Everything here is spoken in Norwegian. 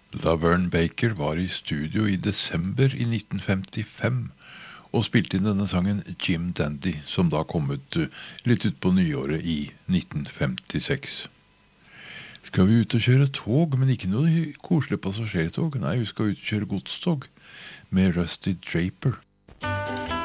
Laverne Baker var i studio i desember i 1955 og spilte inn denne sangen Jim Dandy, som da kom ut litt ut på nyåret i 1956. Skal vi ut og kjøre tog, men ikke noe koselig passasjertog. Nei, vi skal ut og kjøre godstog med Rusty Draper.